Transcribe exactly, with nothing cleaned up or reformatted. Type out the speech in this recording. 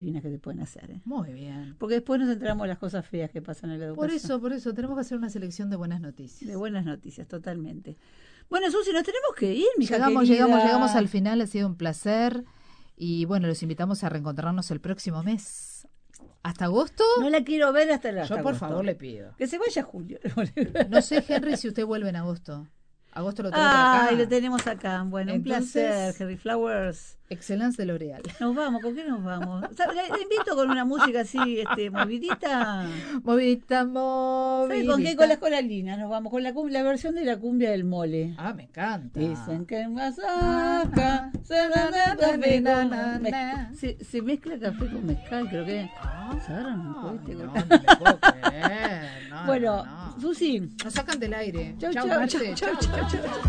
que se pueden hacer, ¿eh? Muy bien. Porque después nos enteramos de las cosas feas que pasan en la educación. Por eso, por eso, tenemos que hacer una selección de buenas noticias. De buenas noticias, totalmente. Bueno, Susi, nos tenemos que ir, mija Llegamos, querida. llegamos, llegamos al final, ha sido un placer. Y bueno, los invitamos a reencontrarnos el próximo mes. ¿Hasta agosto? No la quiero ver hasta la Yo, por favor, le pido. Que se vaya Julio. No sé, Henry, si usted vuelve en agosto. Agosto lo tengo por Ah, acá. lo tenemos acá. Bueno, Entonces, un placer, Henry Flowers. Excelencia de L'Oreal. Nos vamos, ¿con qué nos vamos? O sea, le, le invito con una música así, este, movidita. Movidita, movidita. ¿Sabe con qué? Con las colalinas nos vamos, con la, cum- la versión de la cumbia del mole. Ah, me encanta. Dicen que en Oaxaca se, na, na, na, na, na, na. se, se mezcla café con mezcal, creo que. Ah, ¿Se agarran un no, cohete no, con- no me puedo creer. No, Bueno, no, no. Susi. Nos sacan del aire. Chau, Chau, chau, Marce. chau, chau, chau, chau.